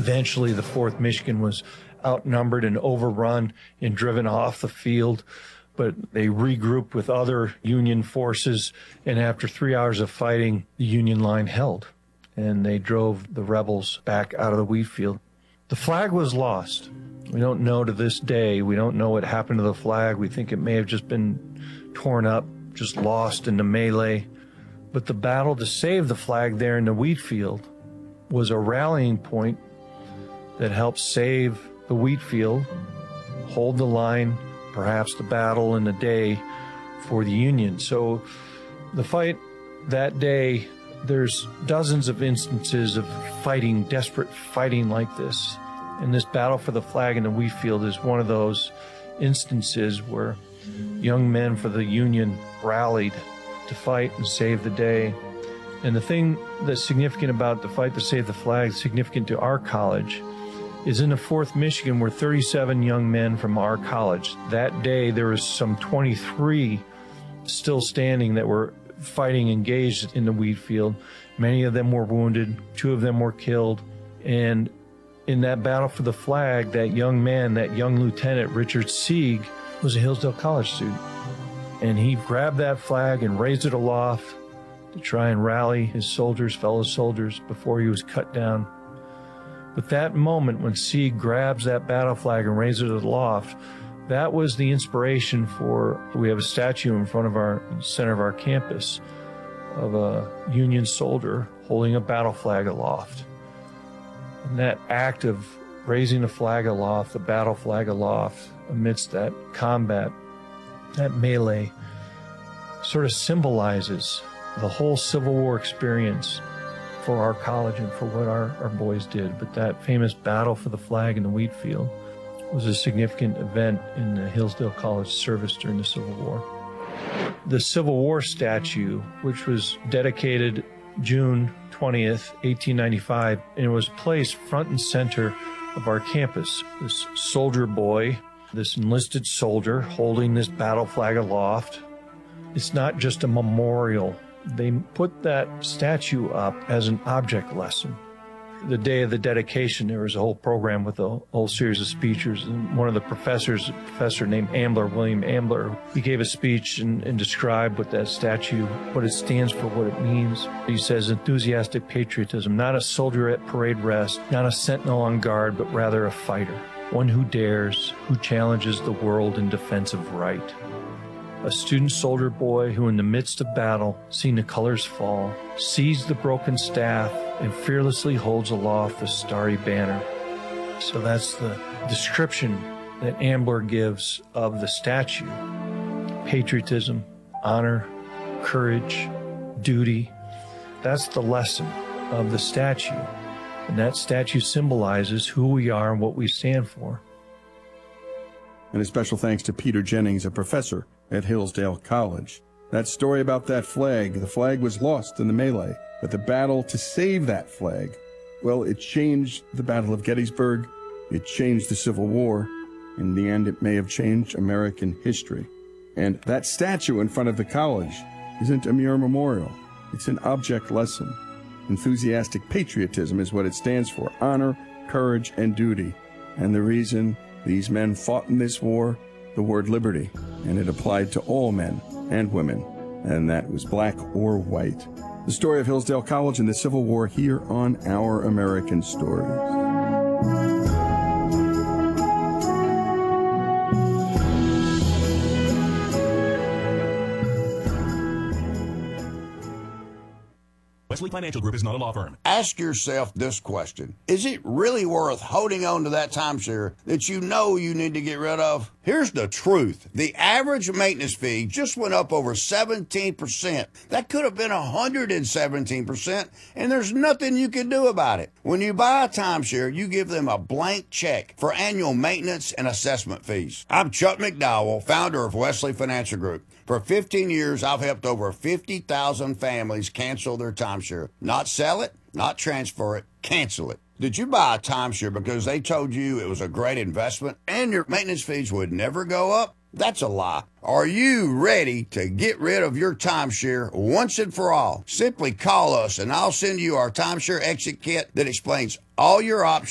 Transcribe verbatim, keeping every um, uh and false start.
Eventually, the fourth Michigan was outnumbered and overrun and driven off the field, but they regrouped with other Union forces, and after three hours of fighting, the Union line held, and they drove the rebels back out of the wheat field. The flag was lost. We don't know to this day. We don't know what happened to the flag. We think it may have just been torn up, just lost in the melee. But the battle to save the flag there in the wheat field was a rallying point that helped save the wheat field, hold the line, perhaps the battle and the day for the Union. So the fight that day, there's dozens of instances of fighting, desperate fighting like this. And this battle for the flag in the wheat field is one of those instances where young men for the Union rallied to fight and save the day. And the thing that's significant about the fight to save the flag, significant to our college, is in the fourth Michigan were thirty-seven young men from our college. That day there was some twenty-three still standing that were fighting engaged in the wheat field. Many of them were wounded, two of them were killed. And in that battle for the flag, that young man, that young lieutenant, Richard Sieg, was a Hillsdale College student. And he grabbed that flag and raised it aloft to try and rally his soldiers, fellow soldiers, before he was cut down. But that moment when Sieg grabs that battle flag and raises it aloft, that was the inspiration for, we have a statue in front of our center of our campus of a Union soldier holding a battle flag aloft. And that act of raising a flag aloft, the battle flag aloft, amidst that combat, that melee, sort of symbolizes the whole Civil War experience for our college and for what our, our boys did. But that famous battle for the flag in the wheat field was a significant event in the Hillsdale College service during the Civil War. The Civil War statue, which was dedicated June twentieth, eighteen ninety-five, and it was placed front and center of our campus. This soldier boy, this enlisted soldier holding this battle flag aloft. It's not just a memorial. They put that statue up as an object lesson. The day of the dedication, there was a whole program with a whole series of speeches. And one of the professors, a professor named Ambler, William Ambler, he gave a speech and, and described what that statue, what it stands for, what it means. He says, enthusiastic patriotism, not a soldier at parade rest, not a sentinel on guard, but rather a fighter, one who dares, who challenges the world in defense of right. A student soldier boy who in the midst of battle, seeing the colors fall, sees the broken staff and fearlessly holds aloft the starry banner. So that's the description that Ambler gives of the statue. Patriotism, honor, courage, duty. That's the lesson of the statue. And that statue symbolizes who we are and what we stand for. And a special thanks to Peter Jennings, a professor at Hillsdale College. That story about that flag, the flag was lost in the melee, but the battle to save that flag, well, it changed the Battle of Gettysburg, it changed the Civil War. In the end, it may have changed American history. And that statue in front of the college isn't a mere memorial, it's an object lesson. Enthusiastic patriotism is what it stands for, honor, courage, and duty. And the reason these men fought in this war, the word liberty, and it applied to all men and women, and that was black or white. The story of Hillsdale College and the Civil War here on Our American Stories. Wesley Financial Group is not a law firm. Ask yourself this question. Is it really worth holding on to that timeshare that you know you need to get rid of? Here's the truth. The average maintenance fee just went up over seventeen percent. That could have been one hundred seventeen percent, and there's nothing you can do about it. When you buy a timeshare, you give them a blank check for annual maintenance and assessment fees. I'm Chuck McDowell, founder of Wesley Financial Group. For fifteen years, I've helped over fifty thousand families cancel their timeshare. Not sell it, not transfer it, cancel it. Did you buy a timeshare because they told you it was a great investment and your maintenance fees would never go up? That's a lie. Are you ready to get rid of your timeshare once and for all? Simply call us and I'll send you our timeshare exit kit that explains all your options